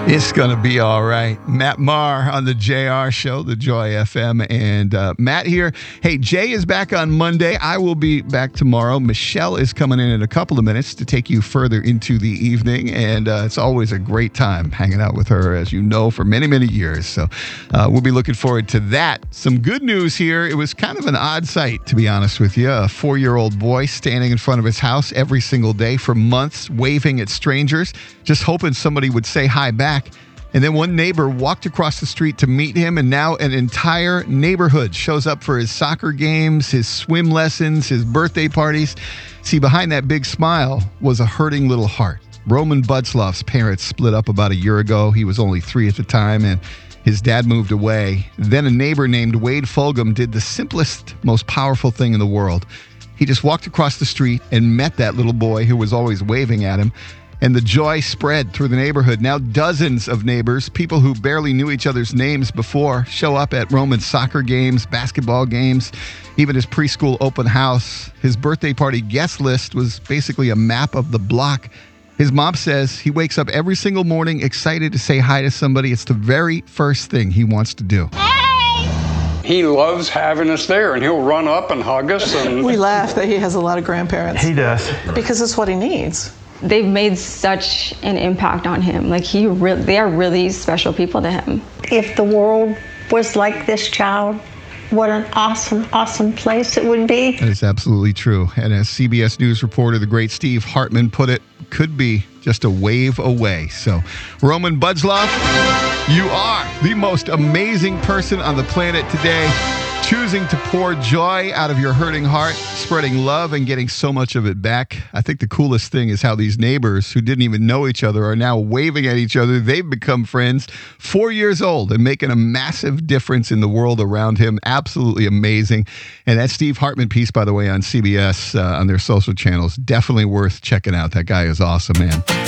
It's going to be all right. Matt Maher on the JR Show, the Joy FM. And Matt here. Hey, Jay is back on Monday. I will be back tomorrow. Michelle is coming in a couple of minutes to take you further into the evening. And it's always a great time hanging out with her, as you know, for many, many years. So we'll be looking forward to that. Some good news here. It was kind of an odd sight, to be honest with you. A 4-year-old boy standing in front of his house every single day for months, waving at strangers, just hoping somebody would say hi back. And then one neighbor walked across the street to meet him, and now an entire neighborhood shows up for his soccer games, his swim lessons, his birthday parties. See, behind that big smile was a hurting little heart. Roman Butzloff's parents split up about a year ago. He was only 3 at the time, and his dad moved away. Then a neighbor named Wade Fulgham did the simplest, most powerful thing in the world. He just walked across the street and met that little boy who was always waving at him. And the joy spread through the neighborhood. Now dozens of neighbors, people who barely knew each other's names before, show up at Roman's soccer games, basketball games, even his preschool open house. His birthday party guest list was basically a map of the block. His mom says he wakes up every single morning excited to say hi to somebody. It's the very first thing he wants to do. He loves having us there, and he'll run up and hug us. And we laugh that he has a lot of grandparents. He does. Because it's what he needs. They've made such an impact on him. Like they are really special people to him. If the world was like this child, what an awesome, awesome place it would be. That is absolutely true. And as CBS News reporter, the great Steve Hartman put it, could be just a wave away. So, Roman Butzloff, you are the most amazing person on the planet today. Choosing to pour joy out of your hurting heart, spreading love and getting so much of it back. I think the coolest thing is how these neighbors who didn't even know each other are now waving at each other. They've become friends, 4 years old, and making a massive difference in the world around him. Absolutely amazing. And that Steve Hartman piece, by the way, on CBS, on their social channels, definitely worth checking out. That guy is awesome, man.